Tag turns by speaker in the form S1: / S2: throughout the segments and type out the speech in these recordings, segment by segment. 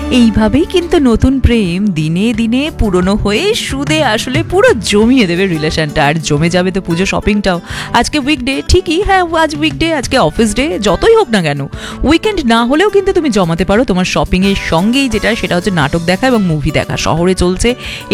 S1: এইভাবেই কিন্তু নতুন প্রেম দিনে দিনে পুরনো হয়ে সুদে আসলে পুরো জমিয়ে দেবে রিলেশনটা। আর জমে যাবে তো পুজো শপিংটাও। আজকে উইকডে ঠিকই, হ্যাঁ আজ উইকডে, আজকে অফিস ডে, যতই হোক না কেন উইকেন্ড না হলেও কিন্তু তুমি জমাতে পারো তোমার শপিংয়ের সঙ্গেই, সেটা হচ্ছে নাটক দেখা এবং মুভি দেখা। শহরে চলছে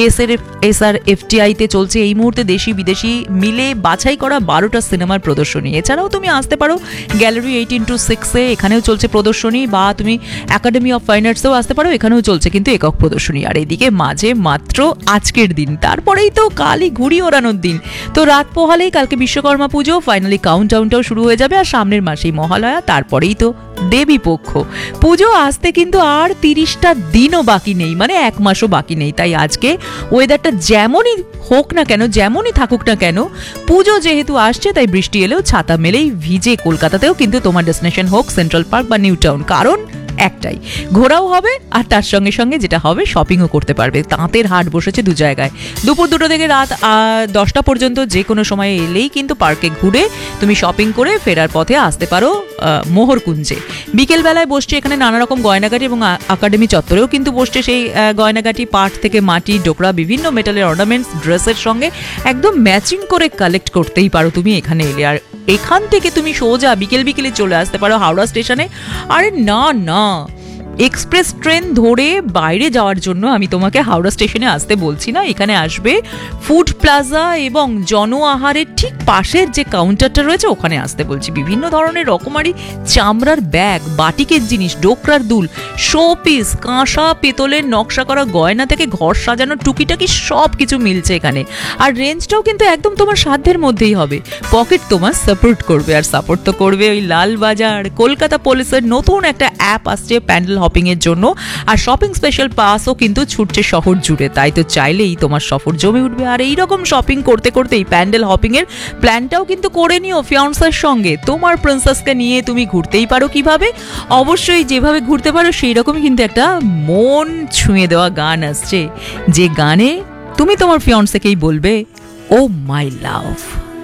S1: SRFTIতে চলছে এই মুহূর্তে দেশি বিদেশি মিলে বাছাই করা 12টা সিনেমার প্রদর্শনী। এছাড়াও তুমি আসতে পারো গ্যালারি 18-6-এ, এখানেও চলছে প্রদর্শনী, বা তুমি একাডেমি অফ ফাইন আর্টসেও আসতে পারো, এখানেও চলছে কিন্তু একক প্রদর্শনী। আর এদিকে মাঝে মাত্র আজকের দিন, তারপরেই তো কালই ঘুড়ি ওড়ানোর দিন। তো রাত পোহালেই কালকে বিশ্বকর্মা পুজো, ফাইনালি কাউন্টডাউনটাও শুরু হয়ে যাবে। আর সামনের মাসেই মহালয়া, তারপরেই তো দেবী পক্ষ। পুজো আসতে কিন্তু আর 30টা দিনও বাকি নেই, মানে 1 মাসও বাকি নেই। তাই আজকে ওয়েদারটা যেমনই হোক না কেন, যেমনই থাকুক না কেন, পুজো যেহেতু আসছে তাই বৃষ্টি এলেও ছাতা মেলেই ভিজে কলকাতাতেও কিন্তু তোমার ডেস্টিনেশন হোক সেন্ট্রাল পার্ক বা নিউ টাউন, কারণ একটাই, ঘোরাও হবে আর তার সঙ্গে সঙ্গে যেটা হবে শপিংও করতে পারবে। তাঁতের হাট বসেছে 2 জায়গায়, দুপুর 2টা থেকে রাত 10টা পর্যন্ত যে কোনো সময় এলেই কিন্তু পার্কে ঘুরে তুমি শপিং করে ফেরার পথে আসতে পারো মোহরকুঞ্জে। বিকেলবেলায় বসছে এখানে নানা রকম গয়নাগাটি, এবং একাডেমি চত্বরেও কিন্তু বসছে সেই গয়নাগাটি, পাট থেকে মাটি, ডোকরা, বিভিন্ন মেটালের অর্নামেন্টস, ড্রেসের সঙ্গে একদম ম্যাচিং করে কালেক্ট করতেই পারো তুমি এখানে এলে। আর এখান থেকে তুমি সোজা বিকেলে চলে আসতে পারো হাওড়া স্টেশনে। আরে না না, এক্সপ্রেস ট্রেন ধরে বাইরে যাওয়ার জন্য আমি তোমাকে হাওড়া স্টেশনে আসতে বলছি না, এখানে আসবে ফুড প্লাজা এবং জন আহারের ঠিক পাশের যে কাউন্টারটা রয়েছে ওখানে আসতে বলছি। বিভিন্ন ধরনের রকমারি চামড়ার ব্যাগ, বাটিকের জিনিস, ডোকরার দুল, শোপিস, কাঁসা পেতলের নকশা করা গয়না থেকে ঘর সাজানোর টুকিটাকি সব কিছু মিলছে এখানে। আর রেঞ্জটাও কিন্তু একদম তোমার সাধ্যের মধ্যেই হবে, পকেট তোমার সাপোর্ট করবে। আর সাপোর্ট তো করবে ওই লাল বাজার। কলকাতা পুলিশের নতুন একটা অ্যাপ আসছে প্যান্ডেল হপিং এর জন্য, আর শপিং স্পেশাল পাসও কিন্তু ছুটছে শহর জুড়ে। তাই তো চাইলেই তোমার সফর জমে উঠবে। আর এইরকম শপিং করতে করতেই প্যান্ডেল হপিং এর প্ল্যানটাও কিন্তু করে নিও ফিয়ান্সের সঙ্গে। তোমার প্রিন্সেসকে নিয়ে তুমি ঘুরতেই পারো। কিভাবে? অবশ্যই যেভাবে ঘুরতে পারো সেই রকমই কিন্তু একটা মন ছুঁয়ে দেওয়া গান আসছে, যে গানে তুমি তোমার ফিয়ান্সেকেই বলবে ও মাই লাভ।